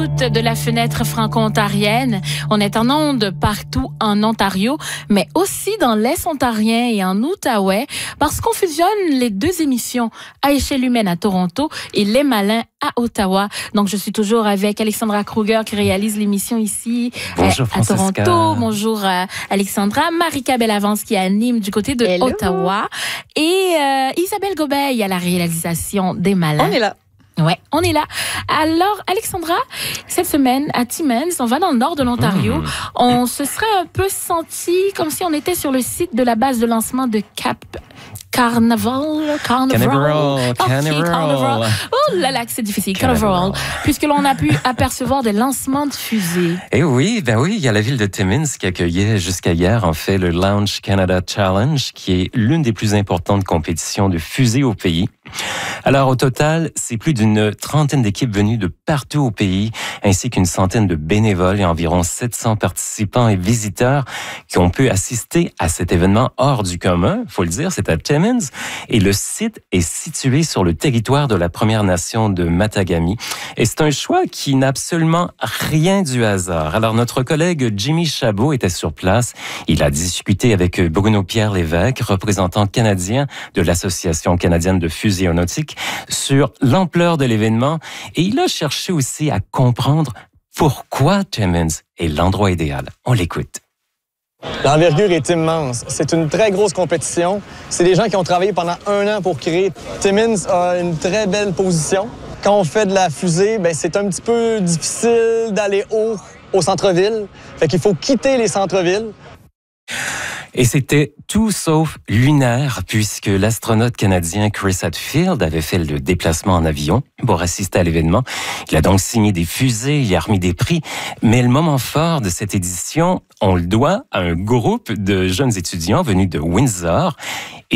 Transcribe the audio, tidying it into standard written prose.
De la fenêtre franco-ontarienne. On est en ondes partout en Ontario, mais aussi dans l'Est ontarien et en Outaouais, parce qu'on fusionne les deux émissions à échelle humaine à Toronto et Les Malins à Ottawa. Donc, je suis toujours avec Alexandra Kruger qui réalise l'émission ici à Toronto. Bonjour Alexandra. Marika Bellavance qui anime du côté de Ottawa. Et Isabelle Gobeil à la réalisation des Malins. On est là. Ouais, on est là. Alors, Alexandra, cette semaine, à Timmins, on va dans le nord de l'Ontario. On se serait un peu senti comme si on était sur le site de la base de lancement de Carnival. Oh là là, c'est difficile. Carnival. Puisque l'on a pu apercevoir des lancements de fusées. Eh oui, il y a la ville de Timmins qui accueillait jusqu'à hier, en fait, le Launch Canada Challenge, qui est l'une des plus importantes compétitions de fusées au pays. Alors, au total, c'est plus d'une trentaine d'équipes venues de partout au pays, ainsi qu'une centaine de bénévoles et environ 700 participants et visiteurs qui ont pu assister à cet événement hors du commun. Faut le dire, c'est à Timmins. Et le site est situé sur le territoire de la Première Nation de Matagami. Et c'est un choix qui n'a absolument rien du hasard. Alors, notre collègue Jimmy Chabot était sur place. Il a discuté avec Bruno-Pierre Lévesque, représentant canadien de l'Association canadienne de fusée aéronautique, sur l'ampleur de l'événement. Et il a cherché aussi à comprendre pourquoi Timmins est l'endroit idéal. On l'écoute. L'envergure est immense. C'est une très grosse compétition. C'est des gens qui ont travaillé pendant 1 an pour créer. Timmins a une très belle position. Quand on fait de la fusée, c'est un petit peu difficile d'aller haut au centre-ville. Fait qu'il faut quitter les centres-villes. Et c'était tout sauf lunaire, puisque l'astronaute canadien Chris Hadfield avait fait le déplacement en avion pour assister à l'événement. Il a donc signé des fusées, il a remis des prix. Mais le moment fort de cette édition, on le doit à un groupe de jeunes étudiants venus de Windsor.